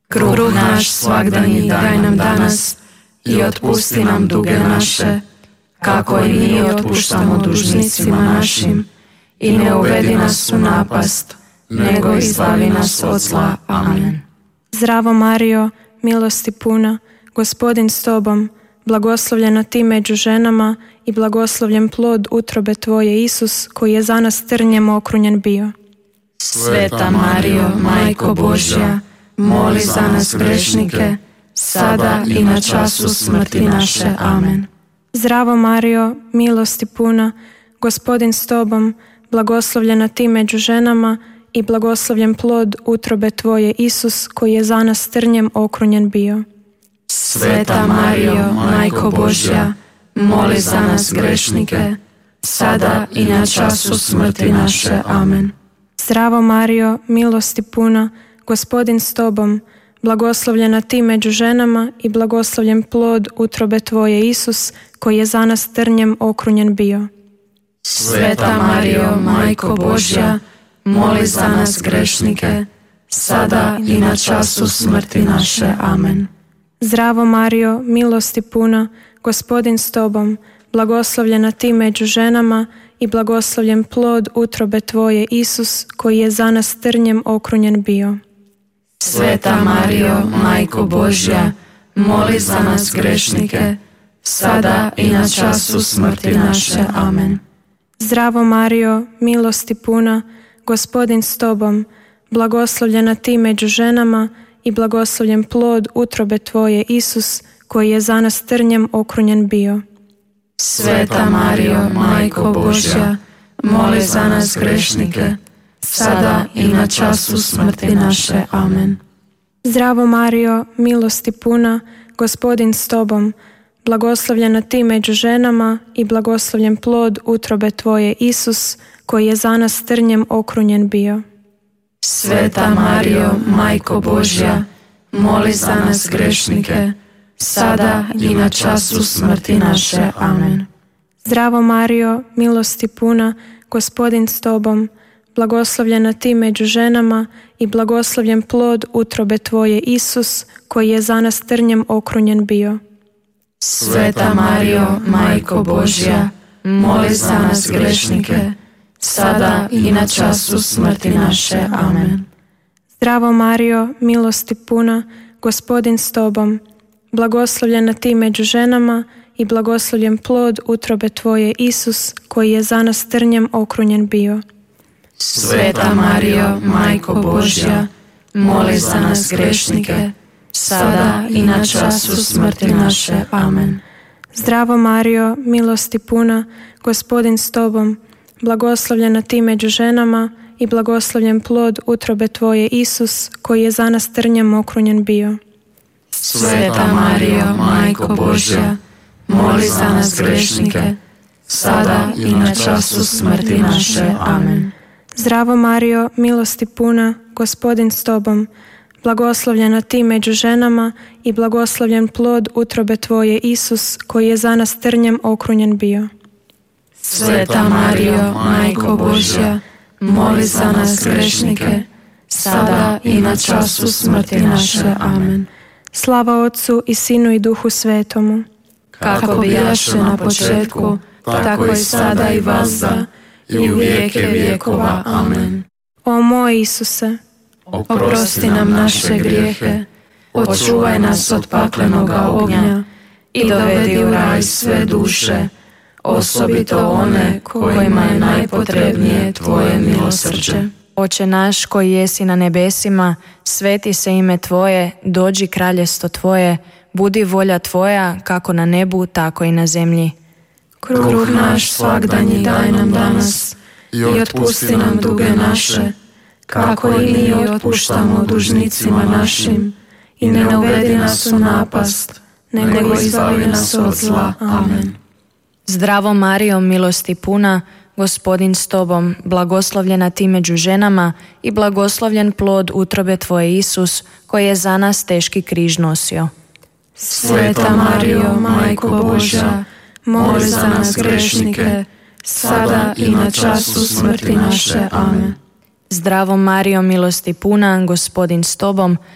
Kruh naš svagdanji daj nam danas i otpusti nam duge naše, kako i mi otpuštamo dužnicima našim. I ne uvedi nas u napast, nego izbavi nas od zla. Amen. Zdravo Marijo, milosti puna, Gospodin s tobom, blagoslovljena ti među ženama i blagoslovljen plod utrobe tvoje, Isus, koji je za nas trnjem okrunjen bio. Sveta Marijo, Majko Božja, moli za nas grešnike, sada i na času smrti naše. Amen. Zdravo Marijo, milosti puna, Gospodin s tobom, blagoslovljena ti među ženama i blagoslovljen plod utrobe tvoje, Isus, koji je za nas trnjem okrunjen bio. Sveta Marijo, Majko Božja, moli za nas grešnike, sada i na času smrti naše. Amen. Zdravo Marijo, milosti puna, Gospodin s tobom, blagoslovljena ti među ženama i blagoslovljen plod utrobe tvoje, Isus, koji je za nas trnjem okrunjen bio. Sveta Marijo, Majko Božja, moli za nas grešnike, sada i na času smrti naše. Amen. Zdravo Marijo, milosti puna, Gospodin s tobom, blagoslovljena ti među ženama i blagoslovljen plod utrobe tvoje, Isus, koji je za nas trnjem okrunjen bio. Sveta Marijo, Majko Božja, moli za nas grešnike, sada i na času smrti naše. Amen. Zdravo Marijo, milosti puna, Gospodin s tobom, blagoslovljena ti među ženama i blagoslovljen plod utrobe tvoje, Isus, koji je za nas trnjem okrunjen bio. Sveta Marijo, Majko Božja, moli za nas grešnike, sada i na času smrti naše. Amen. Zdravo Marijo, milosti puna, Gospodin s tobom, blagoslovljena ti među ženama i blagoslovljen plod utrobe tvoje, Isus, koji je za nas trnjem okrunjen bio. Sveta Marijo, Majko Božja, moli za nas grešnike, sada i na času smrti naše. Amen. Zdravo Marijo, milosti puna, Gospodin s tobom, blagoslovljena ti među ženama i blagoslovljen plod utrobe tvoje, Isus, koji je za nas trnjem okrunjen bio. Sveta Marijo, Majko Božja, moli za nas grešnike, sada i na času smrti naše. Amen. Zdravo Marijo, milosti puna, Gospodin s tobom, blagoslovljena ti među ženama i blagoslovljen plod utrobe tvoje, Isus, koji je za nas trnjem okrunjen bio. Sveta Marijo, Majko Božja, moli za nas grešnike, sada i na času smrti naše. Amen. Zdravo Marijo, milosti puna, Gospodin s tobom, blagoslovljena ti među ženama i blagoslovljen plod utrobe tvoje, Isus, koji je za nas trnjem okrunjen bio. Sveta Marijo, Majko Božja, moli za nas grešnike, sada i na času smrti naše. Amen. Zdravo Marijo, milosti puna, Gospodin s tobom, blagoslovljena ti među ženama i blagoslovljen plod utrobe tvoje, Isus, koji je za nas trnjem okrunjen bio. Sveta Marijo, Majko Božja, moli za nas grešnike, sada i na času smrti naše. Amen. Slava Otcu i Sinu i Duhu Svetomu, kako bijaše na početku, tako i sada i vazda, i u vijeke vjekova. Amen. O moj Isuse, oprosti nam naše grijehe, očuvaj nas od paklenoga ognja i dovedi u raj sve duše, osobito one kojima je najpotrebnije tvoje milosrđe. Oče naš koji jesi na nebesima, sveti se ime tvoje, dođi kraljestvo tvoje, budi volja tvoja kako na nebu, tako i na zemlji. Kruh naš svagdanji daj nam danas i otpusti nam duge naše, kako i mi otpuštamo dužnicima našim, i ne uvedi nas u napast, nego izbavi nas od zla. Amen. Zdravo Marijo, milosti puna, Gospodin s tobom, blagoslovljena ti među ženama i blagoslovljen plod utrobe tvoje, Isus, koji je za nas teški križ nosio. Sveta Marijo, Majko Božja, moli za nas grešnike, sada i na času smrti naše. Amen. Zdravo Marijo, milosti puna, Gospodin s tobom,